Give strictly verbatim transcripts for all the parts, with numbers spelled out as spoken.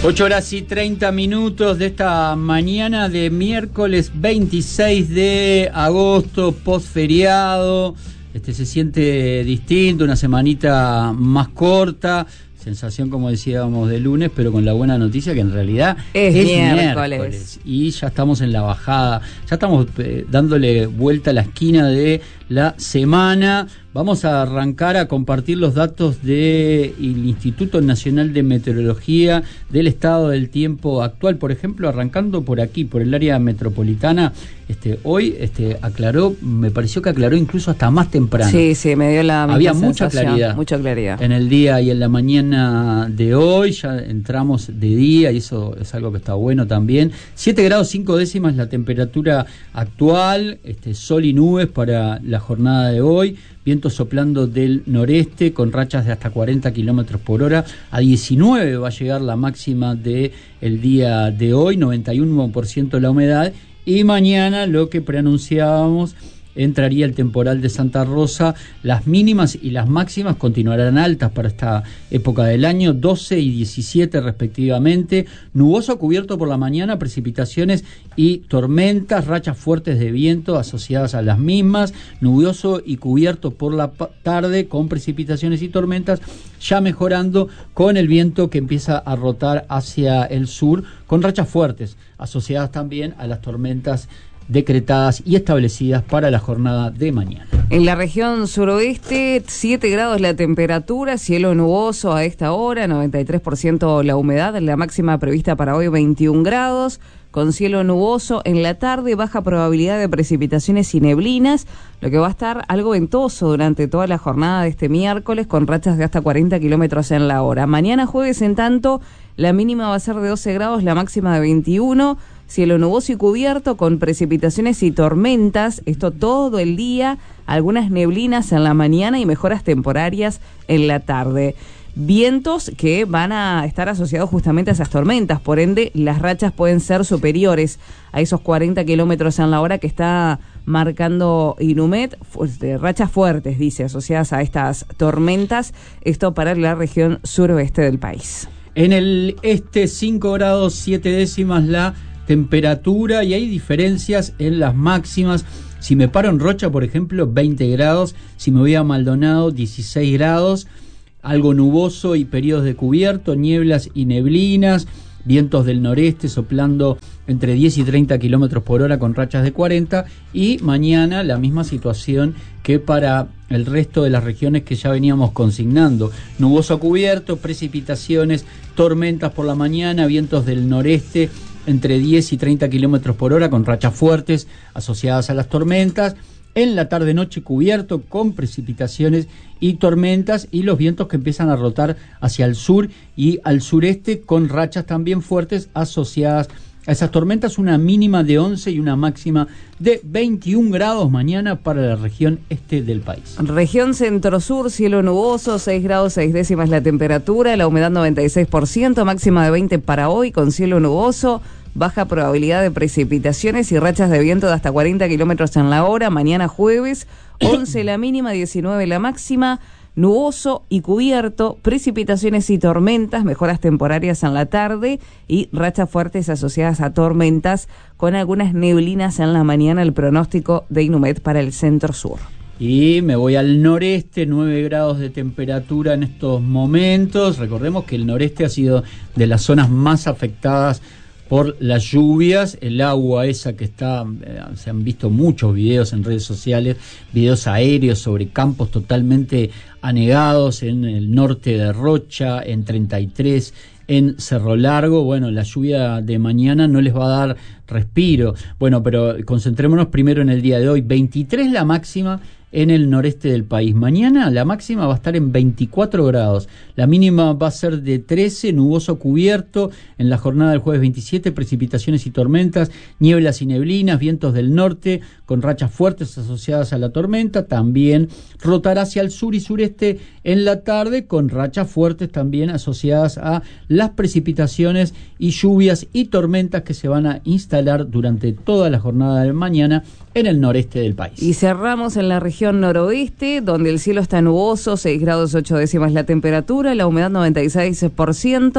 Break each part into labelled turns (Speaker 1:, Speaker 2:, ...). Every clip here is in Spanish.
Speaker 1: ocho horas y treinta minutos de esta mañana de miércoles veintiséis de agosto, postferiado. Este se siente distinto, una semanita más corta. Sensación, como decíamos, de lunes, pero con la buena noticia que en realidad
Speaker 2: es,
Speaker 1: es
Speaker 2: miércoles.
Speaker 1: miércoles. Y ya estamos en la bajada, ya estamos eh, dándole vuelta a la esquina de la semana. Vamos a arrancar a compartir los datos del Instituto Nacional de Meteorología del estado del tiempo actual. Por ejemplo, arrancando por aquí, por el área metropolitana, este, hoy este, aclaró, me pareció que aclaró incluso hasta más temprano.
Speaker 2: Sí, sí, me dio la misma
Speaker 1: Había mucha
Speaker 2: sensación,
Speaker 1: claridad.
Speaker 2: Mucha claridad.
Speaker 1: En el día y en la mañana de hoy, ya entramos de día y eso es algo que está bueno también. siete grados cinco décimas la temperatura actual, este, sol y nubes para la jornada de hoy. Viento soplando del noreste con rachas de hasta cuarenta kilómetros por hora. A diecinueve va a llegar la máxima del día de hoy, noventa y uno por ciento la humedad. Y mañana, lo que preanunciábamos, entraría el temporal de Santa Rosa. Las mínimas y las máximas continuarán altas para esta época del año, doce y diecisiete respectivamente. Nuboso cubierto por la mañana, precipitaciones y tormentas, rachas fuertes de viento asociadas a las mismas. Nuboso y cubierto por la tarde con precipitaciones y tormentas, ya mejorando con el viento que empieza a rotar hacia el sur, con rachas fuertes asociadas también a las tormentas decretadas y establecidas para la jornada de mañana.
Speaker 2: En la región suroeste, siete grados la temperatura, cielo nuboso a esta hora, noventa y tres por ciento la humedad, la máxima prevista para hoy veintiún grados, con cielo nuboso. En la tarde, baja probabilidad de precipitaciones y neblinas, lo que va a estar algo ventoso durante toda la jornada de este miércoles, con rachas de hasta cuarenta kilómetros en la hora. Mañana jueves, en tanto, la mínima va a ser de doce grados, la máxima de veintiuno. Cielo nuboso y cubierto con precipitaciones y tormentas, esto todo el día, algunas neblinas en la mañana y mejoras temporarias en la tarde. Vientos que van a estar asociados justamente a esas tormentas, por ende las rachas pueden ser superiores a esos cuarenta kilómetros en la hora que está marcando Inumet, rachas fuertes, dice, asociadas a estas tormentas, esto para la región suroeste del país.
Speaker 1: En el este, cinco grados siete décimas la temperatura y hay diferencias en las máximas. Si me paro en Rocha, por ejemplo, veinte grados. Si me voy a Maldonado, dieciséis grados. Algo nuboso y periodos de cubierto, nieblas y neblinas. Vientos del noreste soplando entre diez y treinta kilómetros por hora con rachas de cuarenta. Y mañana la misma situación que para el resto de las regiones que ya veníamos consignando. Nuboso cubierto, precipitaciones, tormentas por la mañana, vientos del noreste entre diez y treinta kilómetros por hora con rachas fuertes asociadas a las tormentas. En la tarde-noche cubierto con precipitaciones y tormentas, y los vientos que empiezan a rotar hacia el sur y al sureste con rachas también fuertes asociadas a esas tormentas. Una mínima de once y una máxima de veintiún grados mañana para la región este del país.
Speaker 2: Región centro-sur, cielo nuboso, seis grados seis décimas la temperatura, la humedad noventa y seis por ciento, máxima de veinte para hoy con cielo nuboso. Baja probabilidad de precipitaciones y rachas de viento de hasta cuarenta kilómetros en la hora. Mañana jueves, once la mínima, diecinueve la máxima. Nuboso y cubierto, precipitaciones y tormentas, mejoras temporarias en la tarde y rachas fuertes asociadas a tormentas con algunas neblinas en la mañana. El pronóstico de Inumet para el centro-sur.
Speaker 1: Y me voy al noreste, nueve grados de temperatura en estos momentos. Recordemos que el noreste ha sido de las zonas más afectadas por las lluvias, el agua esa que está, eh, se han visto muchos videos en redes sociales, videos aéreos sobre campos totalmente anegados en el norte de Rocha, en treinta y tres, en Cerro Largo. Bueno, la lluvia de mañana no les va a dar respiro. Bueno, pero concentrémonos primero en el día de hoy. veintitrés la máxima en el noreste del país. Mañana la máxima va a estar en veinticuatro grados. La mínima va a ser de trece, nuboso cubierto. En la jornada del jueves veintisiete, precipitaciones y tormentas, nieblas y neblinas, vientos del norte con rachas fuertes asociadas a la tormenta. También rotará hacia el sur y sureste en la tarde con rachas fuertes también asociadas a las precipitaciones y lluvias y tormentas que se van a instalar durante toda la jornada de mañana en el noreste del país.
Speaker 2: Y cerramos en la región noroeste, donde el cielo está nuboso, seis grados ocho décimas la temperatura, la humedad noventa y seis por ciento,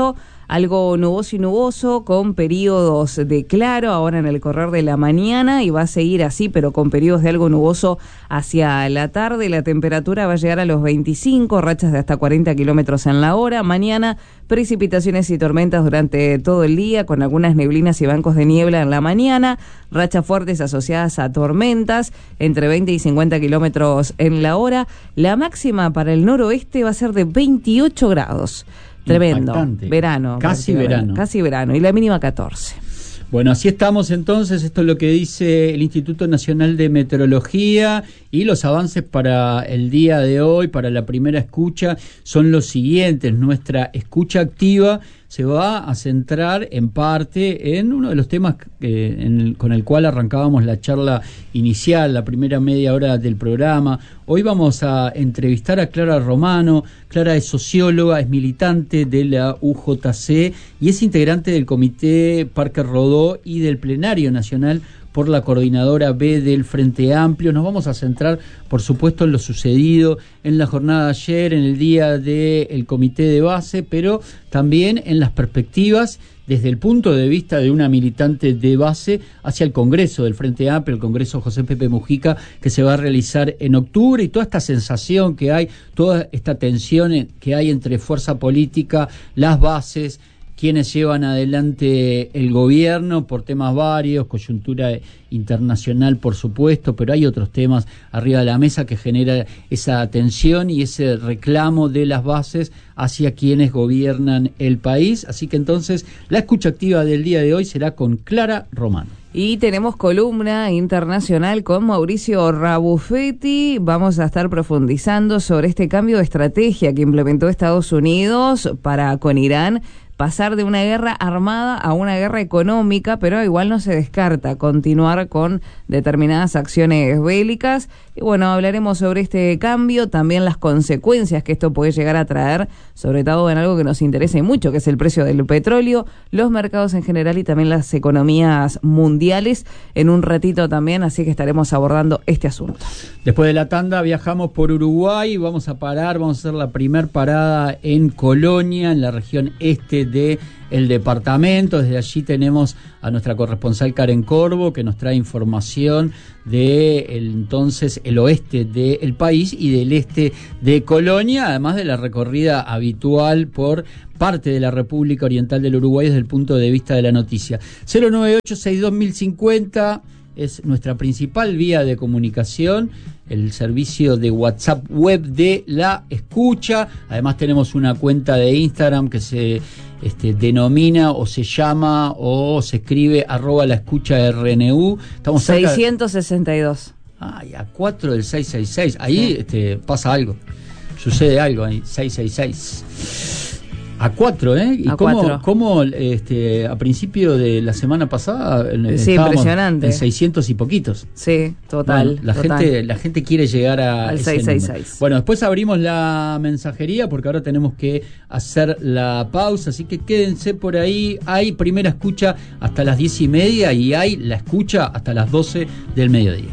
Speaker 2: algo nuboso y nuboso con periodos de claro ahora en el correr de la mañana y va a seguir así, pero con periodos de algo nuboso hacia la tarde. La temperatura va a llegar a los veinticinco, rachas de hasta cuarenta kilómetros en la hora. Mañana precipitaciones y tormentas durante todo el día, con algunas neblinas y bancos de niebla en la mañana, rachas fuertes asociadas a tormentas, entre veinte y cincuenta kilómetros en la hora. La máxima para el noroeste va a ser de veintiocho grados. Tremendo.
Speaker 1: Impactante.
Speaker 2: Verano.
Speaker 1: Casi verano.
Speaker 2: Casi verano. Y la mínima catorce.
Speaker 1: Bueno, así estamos entonces. Esto es lo que dice el Instituto Nacional de Meteorología, y los avances para el día de hoy, para la primera escucha, son los siguientes. Nuestra escucha activa se va a centrar en parte en uno de los temas eh, en el, con el cual arrancábamos la charla inicial, la primera media hora del programa. Hoy vamos a entrevistar a Clara Romano. Clara es socióloga, es militante de la U J C y es integrante del Comité Parque Rodó y del Plenario Nacional por la Coordinadora B del Frente Amplio. Nos vamos a centrar, por supuesto, en lo sucedido en la jornada de ayer, en el día del Comité de Base, pero también en las perspectivas desde el punto de vista de una militante de base hacia el Congreso del Frente Amplio, el Congreso José Pepe Mujica, que se va a realizar en octubre, y toda esta sensación que hay, toda esta tensión que hay entre fuerza política, las bases, quienes llevan adelante el gobierno por temas varios, coyuntura internacional por supuesto, pero hay otros temas arriba de la mesa que genera esa tensión y ese reclamo de las bases hacia quienes gobiernan el país. Así que entonces la escucha activa del día de hoy será con Clara Romano.
Speaker 2: Y tenemos columna internacional con Mauricio Rabuffetti. Vamos a estar profundizando sobre este cambio de estrategia que implementó Estados Unidos para con Irán, pasar de una guerra armada a una guerra económica, pero igual no se descarta continuar con determinadas acciones bélicas. Y bueno, hablaremos sobre este cambio, también las consecuencias que esto puede llegar a traer, sobre todo en algo que nos interesa y mucho, que es el precio del petróleo, los mercados en general y también las economías mundiales en un ratito también, así que estaremos abordando este asunto.
Speaker 1: Después de la tanda viajamos por Uruguay, vamos a parar, vamos a hacer la primer parada en Colonia, en la región este de el departamento. Desde allí tenemos a nuestra corresponsal Karen Corvo, que nos trae información de el, entonces el oeste del país y del este de Colonia, además de la recorrida habitual por parte de la República Oriental del Uruguay desde el punto de vista de la noticia. cero nueve ocho seis dos mil cincuenta es nuestra principal vía de comunicación, el servicio de WhatsApp web de La Escucha. Además tenemos una cuenta de Instagram que se este, denomina o se llama o se escribe arroba La Escucha R N U. Estamos cerca
Speaker 2: seiscientos sesenta y dos.
Speaker 1: Ay, a cuatro del seiscientos sesenta y seis. Ahí sí. este, pasa algo. Sucede algo ahí. seiscientos sesenta y seis. A cuatro, ¿eh? ¿Y
Speaker 2: a
Speaker 1: cómo,
Speaker 2: cuatro.
Speaker 1: cómo este, a principio de la semana pasada
Speaker 2: sí, impresionante.
Speaker 1: En seiscientos y poquitos?
Speaker 2: Sí, total.
Speaker 1: Bueno, la,
Speaker 2: total.
Speaker 1: Gente, la gente quiere llegar a
Speaker 2: al
Speaker 1: ese
Speaker 2: seiscientos sesenta y
Speaker 1: número.
Speaker 2: seis.
Speaker 1: Bueno, después abrimos la mensajería porque ahora tenemos que hacer la pausa, así que quédense por ahí. Hay primera escucha hasta las diez y media y hay la escucha hasta las doce del mediodía.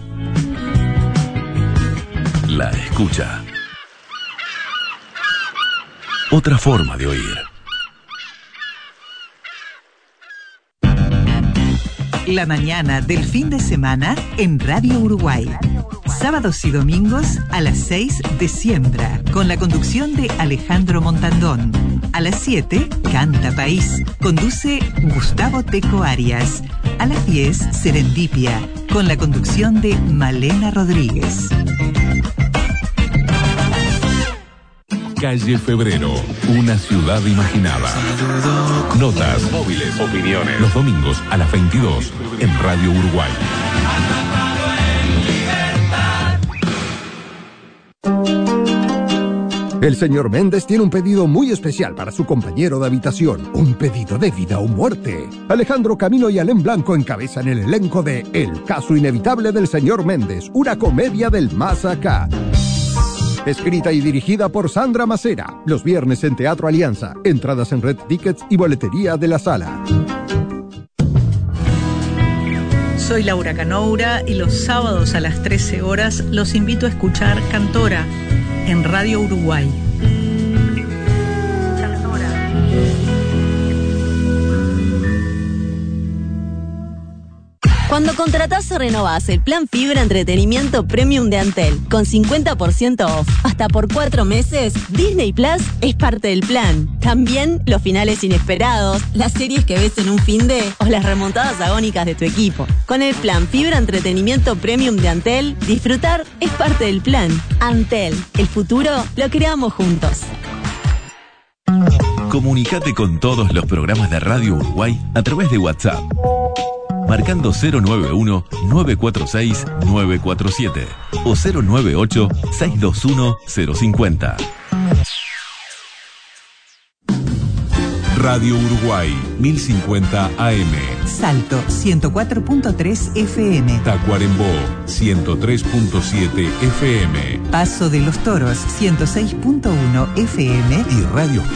Speaker 3: La Escucha. Otra forma de oír.
Speaker 4: La mañana del fin de semana en Radio Uruguay. Sábados y domingos a las seis de Siembra, con la conducción de Alejandro Montandón. A las siete, Canta País. Conduce Gustavo Teco Arias. A las diez, Serendipia, con la conducción de Malena Rodríguez.
Speaker 3: Calle Febrero, una ciudad imaginada. Notas, móviles, opiniones. Los domingos a las veintidós en Radio Uruguay.
Speaker 5: El señor Méndez tiene un pedido muy especial para su compañero de habitación. Un pedido de vida o muerte. Alejandro Camino y Alén Blanco encabezan el elenco de El caso inevitable del señor Méndez, una comedia del más acá. Escrita y dirigida por Sandra Macera. Los viernes en Teatro Alianza. Entradas en Red Tickets y boletería de la sala.
Speaker 6: Soy Laura Canoura y los sábados a las trece horas los invito a escuchar Cantora en Radio Uruguay.
Speaker 7: Cuando contratás o renovás el plan Fibra Entretenimiento Premium de Antel con cincuenta por ciento off hasta por cuatro meses, Disney Plus es parte del plan. También los finales inesperados, las series que ves en un finde o las remontadas agónicas de tu equipo. Con el plan Fibra Entretenimiento Premium de Antel, disfrutar es parte del plan. Antel, el futuro lo creamos juntos.
Speaker 3: Comunicate con todos los programas de Radio Uruguay a través de WhatsApp. Marcando cero nueve uno, nueve cuatro seis, nueve cuatro siete o cero nueve ocho, seis dos uno, cero cinco cero. Radio Uruguay, mil cincuenta A M.
Speaker 4: Salto, ciento cuatro punto tres F M.
Speaker 3: Tacuarembó, ciento tres punto siete F M.
Speaker 4: Paso de los Toros, ciento seis punto uno F M.
Speaker 3: Y Radio